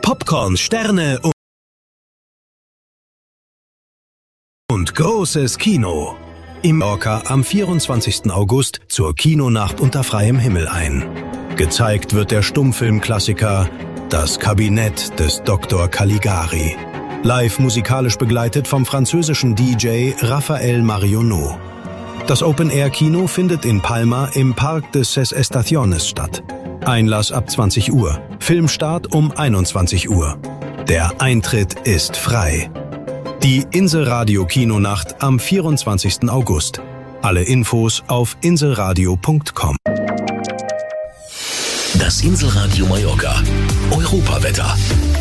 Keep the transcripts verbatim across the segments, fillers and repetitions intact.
Popcorn, Sterne und großes Kino. Im Mallorca am vierundzwanzigsten August zur Kinonacht unter freiem Himmel ein. Gezeigt wird der Stummfilmklassiker Das Kabinett des Doktor Caligari. Live musikalisch begleitet vom französischen D J Raphael Marionneau. Das Open-Air-Kino findet in Palma im Parque de Ses Estaciones statt. Einlass ab zwanzig Uhr. Filmstart um einundzwanzig Uhr. Der Eintritt ist frei. Die Inselradio-Kinonacht am vierundzwanzigsten August. Alle Infos auf inselradio punkt com. Das Inselradio Mallorca. Europawetter.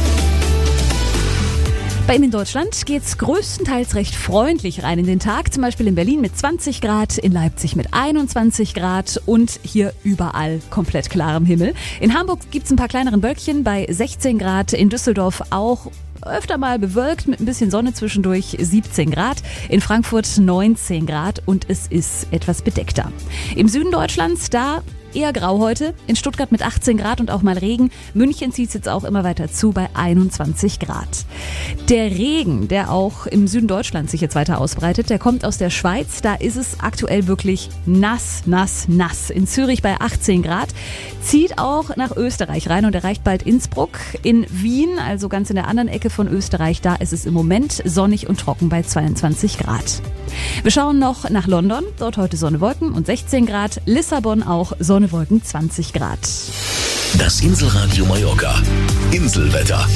Bei Ihnen in Deutschland geht's größtenteils recht freundlich rein in den Tag. Zum Beispiel in Berlin mit zwanzig Grad, in Leipzig mit einundzwanzig Grad und hier überall komplett klarem Himmel. In Hamburg gibt's ein paar kleineren Wölkchen bei sechzehn Grad, in Düsseldorf auch öfter mal bewölkt mit ein bisschen Sonne zwischendurch, siebzehn Grad, in Frankfurt neunzehn Grad und es ist etwas bedeckter. Im Süden Deutschlands, da eher grau heute, in Stuttgart mit achtzehn Grad und auch mal Regen. München zieht es jetzt auch immer weiter zu bei einundzwanzig Grad. Der Regen, der auch im Süden Deutschlands sich jetzt weiter ausbreitet, der kommt aus der Schweiz. Da ist es aktuell wirklich nass, nass, nass. In Zürich bei achtzehn Grad, zieht auch nach Österreich rein und erreicht bald Innsbruck. In Wien, also ganz in der anderen Ecke von Österreich, da ist es im Moment sonnig und trocken bei zweiundzwanzig Grad. Wir schauen noch nach London, dort heute Sonne, Wolken und sechzehn Grad. Lissabon auch Sonne, Wolken, zwanzig Grad. Das Inselradio Mallorca. Inselwetter.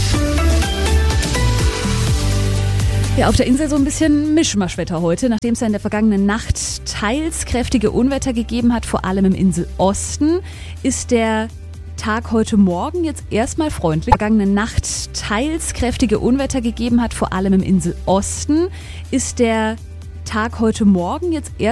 Ja, auf der Insel so ein bisschen Mischmaschwetter heute, nachdem es ja in der vergangenen Nacht teils kräftige Unwetter gegeben hat, vor allem im Inselosten, ist der Tag heute Morgen jetzt erstmal freundlich. Vergangene Nacht teils kräftige Unwetter gegeben hat, vor allem im Inselosten, ist der Tag heute Morgen jetzt erst